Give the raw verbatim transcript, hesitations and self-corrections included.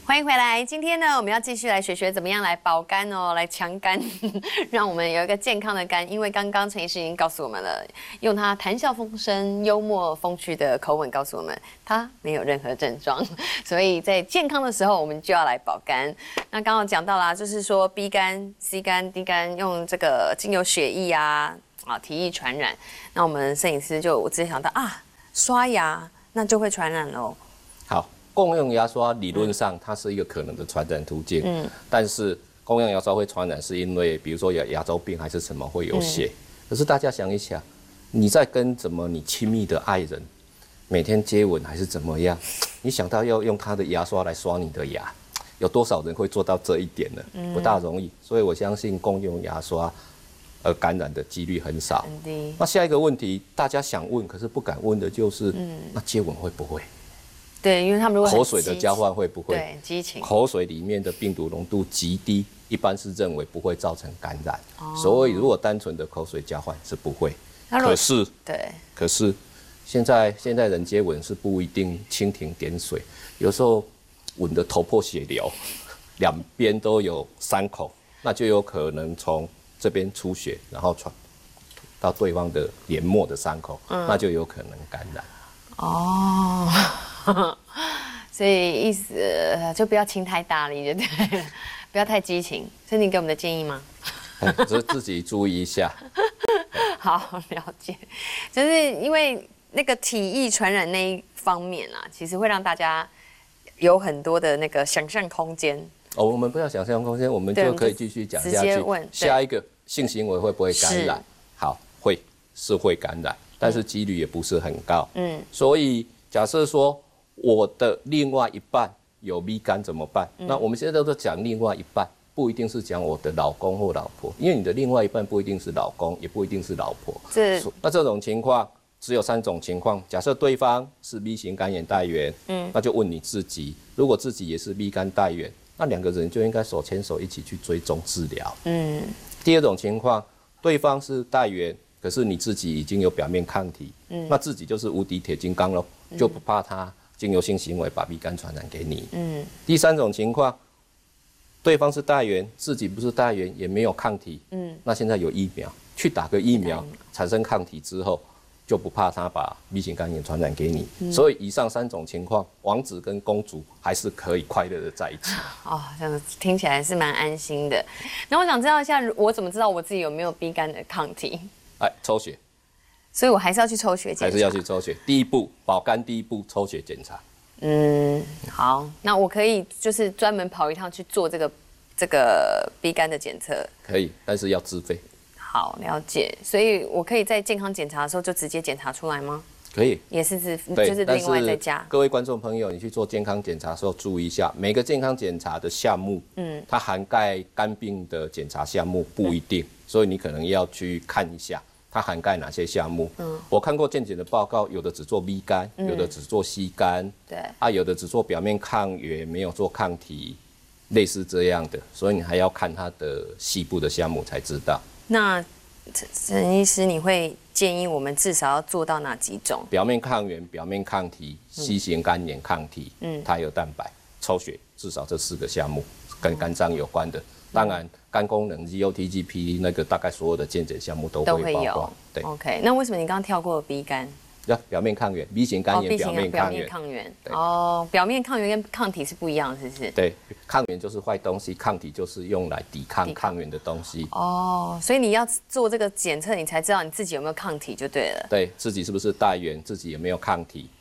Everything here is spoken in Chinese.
欢迎回来。今天呢，我们要继续来学学怎么样来保肝哦，来强肝，让我们有一个健康的肝。因为刚刚陈医师已经告诉我们了，用他谈笑风生、幽默风趣的口吻告诉我们，他没有任何症状，所以在健康的时候，我们就要来保肝。那刚刚讲到啦，就是说 B 肝、C 肝、D 肝用这个经由血液啊啊体液传染。那我们摄影师就我直接想到啊，刷牙那就会传染喽。 好。共用牙刷理论上它是一个可能的传染途径，嗯，但是共用牙刷会传染是因为比如说有牙周病还是什么会有血，嗯、可是大家想一想，你在跟怎么你亲密的爱人每天接吻还是怎么样，你想到要用他的牙刷来刷你的牙，有多少人会做到这一点呢？嗯、不大容易，所以我相信共用牙刷而感染的几率很少。嗯、那下一个问题大家想问可是不敢问的就是，嗯、那接吻会不会？对， 因为他们如果口水的交换会不会？ 对，激情。 口水里面的病毒浓度极低，一般是认为不会造成感染。哦、所以如果单纯的口水交换是不会。可是， 对， 可是现在现在人接吻是不一定蜻蜓点水，有时候吻得头破血流，两边都有伤口，那就有可能从这边出血，然后传到对方的黏膜的伤口，嗯、那就有可能感染。 哦。所以意思就不要亲太大力，就对了，不要太激情。是你给我们的建议吗？ 只是自己注意一下。 好，了解。就是因为那个体液传染那一方面啊，其实会让大家有很多的那个想象空间。 哦，我们不要想象空间，我们就可以继续讲下去。下一个性行为会不会感染？好，会是会感染，但是几率也不是很高。嗯，所以假设说。我的另外一半有 B 肝怎么办？嗯、那我们现在都在讲另外一半，不一定是讲我的老公或老婆，因为你的另外一半不一定是老公，也不一定是老婆。 是。 那这种情况只有三种情况：假设对方是 B 型肝炎带源，嗯，那就问你自己，如果自己也是 B 肝带源，那两个人就应该手牵手一起去追踪治疗。嗯。第二种情况，对方是带源，可是你自己已经有表面抗体，嗯，那自己就是无敌铁金刚咯，就不怕他。经由性行为把 B 肝传染给你。嗯，第三种情况，对方是带源，自己不是带源，也没有抗体。嗯，那现在有疫苗，去打个疫苗，产生抗体之后，就不怕他把 B 型肝炎传染给你。嗯、所以以上三种情况，王子跟公主还是可以快乐的在一起。 哦，这样听起来是蛮安心的。那我想知道一下，我怎么知道我自己有没有 B 肝的抗体？ 哎，抽血。 所以我还是要去抽血检查， 还是要去抽血。第一步，保肝第一步，抽血检查。 嗯，好，那我可以就是专门跑一趟去做这个这个 B 肝的检测。 可以，但是要自费。 好，了解。所以我可以在健康检查的时候就直接检查出来吗？ 可以， 也是自就是另外再加。 各位观众朋友，你去做健康检查的时候注意一下，每个健康检查的项目，嗯，它涵盖肝病的检查项目不一定，嗯、所以你可能要去看一下。它涵盖哪些项目？嗯，我看过健检的报告，有的只做 B 肝，嗯、有的只做 C 肝， 对， 啊，有的只做表面抗原，没有做抗体，类似这样的，所以你还要看它的细部的项目才知道。 那陈医师，你会建议我们至少要做到哪几种？ 表面抗原、表面抗体、C 型肝炎抗体，嗯，它有蛋白，抽血，至少这四个项目跟肝脏有关的。当然，肝功能 G O T G P 那个大概所有的健检项目都会包括。 对 ，OK。那为什么你刚刚跳过了 B 肝？ 要表面抗原 ，B 型肝炎表面抗原。 抗原。哦，表面抗原跟抗体是不一样的，是不是？ 对，抗原就是坏东西，抗体就是用来抵抗抗原的东西。 哦，所以你要做这个检测，你才知道你自己有没有抗体就对了。 对自己是不是带源，自己有没有抗体，